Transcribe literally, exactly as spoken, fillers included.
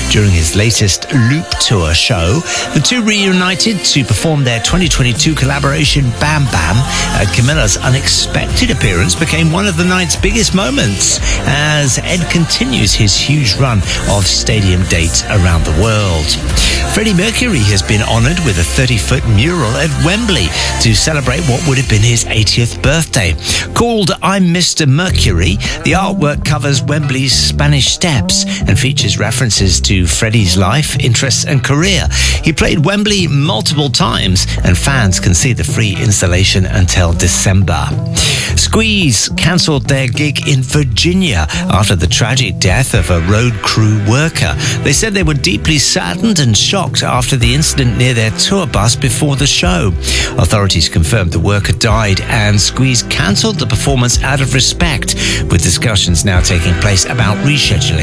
during his latest Loop Tour show. The two reunited to perform their twenty twenty-two collaboration Bam Bam. Uh, Camilla's unexpected appearance became one of the night's biggest moments as Ed continues his huge run of stadium dates around the world. Freddie Mercury has been honoured with a thirty-foot mural at Wembley to celebrate what would have been his eightieth birthday. Called I'm Mister Mercury, the artwork covers Wembley's Spanish Steps and features references to Freddie's life, interests and career. He played Wembley multiple times and fans can see the free installation until December. Squeeze cancelled their gig in Virginia after the tragic death of a road crew worker. They said they were deeply saddened and shocked after the incident near their tour bus before the show. Authorities confirmed the worker died and Squeeze cancelled the performance out of respect, with discussions now taking place about rescheduling